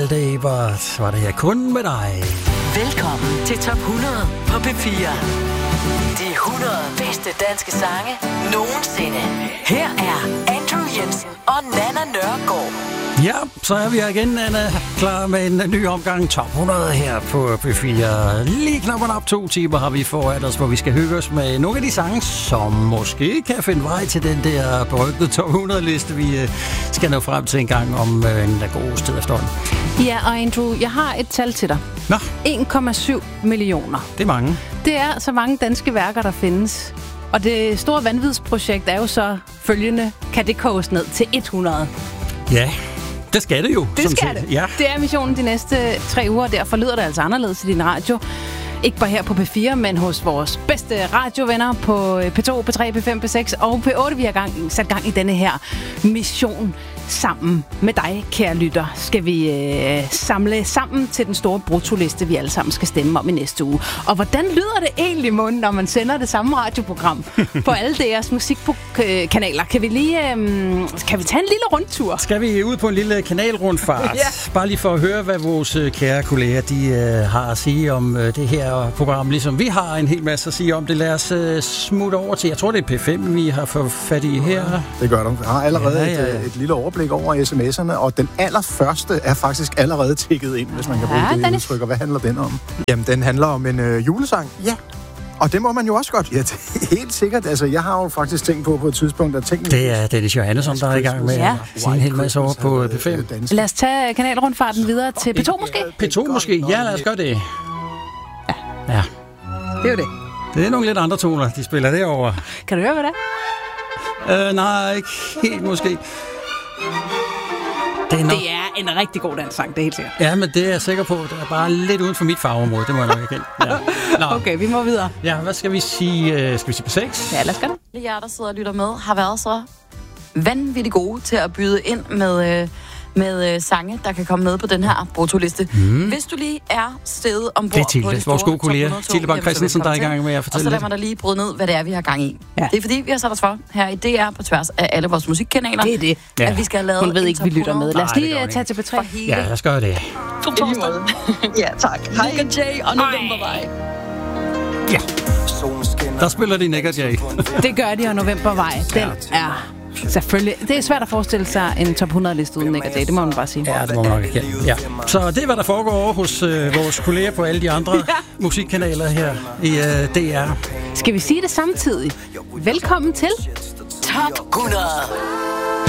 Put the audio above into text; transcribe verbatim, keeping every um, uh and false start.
Malte Ebert var det her kun med dig. Velkommen til Top hundrede på P fire. De hundrede bedste danske sange nogensinde. Her er Andrew Jensen og Nanna Nørgaard. Ja, så er vi her igen, Anna, klar med en ny omgang Top hundrede her på P fire. Lige knap op to timer har vi foran os, hvor vi skal hygge os med nogle af de sange, som måske kan finde vej til den der berygtede Top hundrede-liste, vi skal nå frem til en gang om en god sted efterhånden. Ja, og Andrew, jeg har et tal til dig. Nå. en komma syv millioner. Det er mange. Det er så mange danske værker, der findes. Og det store vanvidsprojekt er jo så følgende, kan det koges ned til hundrede? Ja. Det skal det jo. Det som skal set. det. Ja. Det er missionen de næste tre uger, derfor lyder det altså anderledes i din radio. Ikke bare her på P fire, men hos vores bedste radiovenner på P to, P tre, P fem, P seks og P otte. Vi har gang, sat gang i denne her mission sammen med dig, kære lytter. Skal vi øh, samle sammen til den store brutoliste, vi alle sammen skal stemme om i næste uge. Og hvordan lyder det egentlig, Måne, når man sender det samme radioprogram på alle deres musikkanaler? Kan vi lige øh, kan vi tage en lille rundtur? Skal vi ud på en lille kanalrundfart? Ja. Bare lige for at høre, hvad vores kære kolleger de, øh, har at sige om øh, det her program. Ligesom vi har en hel masse at sige om det. Lad os øh, smutte over til, jeg tror det er P fem, vi har fået fat i her. Det gør du. Jeg har allerede ja, ja, ja. Et, et lille overblik over sms'erne, og den allerførste er faktisk allerede tikket ind, hvis man kan bruge ja, det udtryk. Og hvad handler den om? Jamen, den handler om en øh, julesang. Ja. Og det må man jo også godt. Ja, det er helt sikkert. Altså, jeg har jo faktisk tænkt på på et tidspunkt, at tænke... Det er Dennis Johannesson, der er i gang med ja. at sige en hel masse over på P fem. Lad os tage kanalrundfarten videre til P to måske? P to måske? Ja, lad os gøre det. Ja. Ja. Det er jo det. Det er nogle lidt andre toner, de spiller derovre. Kan du høre, hvad det er? Øh, nej, ikke helt måske. Det er, nok... det er en rigtig god danssang, det er helt sikkert. Ja, men det er jeg sikker på. Det er bare lidt uden for mit fagområde, det må jeg nok erkende. Ja. Okay, vi må videre. Ja, hvad skal vi sige? Skal vi sige på seks? Ja, lad os gøre det. Alle jer, der sidder og lytter med, har været så vanvittigt gode til at byde ind med... Øh, med øh, sange, der kan komme med på den her brutoliste. Mm. Hvis du lige er stedet ombord på de store vores gode kollega Tilde Bang Christensen, der er i gang med at fortælle. Og så lad mig da lige bryde ned, hvad det er, vi har gang i. Ja. Det er fordi, vi har sat os for her i D R på tværs af alle vores musikkanaler. Det er det. Ja. At vi skal have lavet hun ved ikke, vi lytter med. Lad os lige Nej, tage til P tre. Ja, lad os gøre det. God torsdag. Ja, tak. Hej. Nick og Jay og Novembervej. Ja. Der spiller de Nick og Jay. Det gør de, og Novembervej. Den er... Selvfølgelig. Det er svært at forestille sig en top hundrede-liste uden Nick og Jay, det må man bare sige. Ja, det må man nok ikke. Ja. Så det er, hvad der foregår over hos øh, vores kolleger på alle de andre ja. musikkanaler her i øh, D R. Skal vi sige det samtidig? Velkommen til Top hundrede.